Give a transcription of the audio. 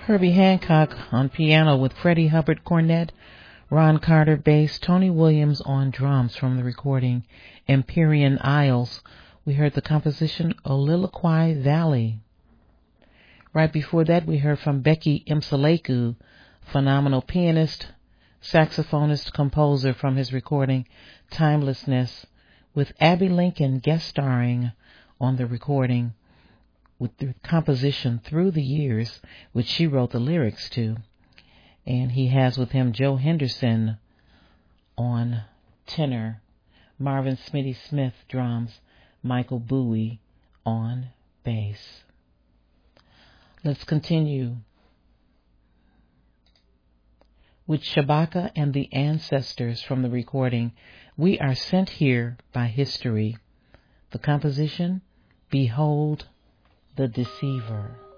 Herbie Hancock on piano with Freddie Hubbard cornet, Ron Carter bass, Tony Williams on drums from the recording Empyrean Isles. We heard the composition Oliliquai Valley. Right before that, we heard from Becky Mseleku, phenomenal pianist, saxophonist, composer from his recording Timelessness, with Abby Lincoln guest starring on the recording with the composition Through the Years, which she wrote the lyrics to. And he has with him Joe Henderson on tenor, Marvin Smitty Smith drums, Michael Bowie on bass. Let's continue with Shabaka and the Ancestors from the recording We Are Sent Here by History. The composition, Behold the Deceiver.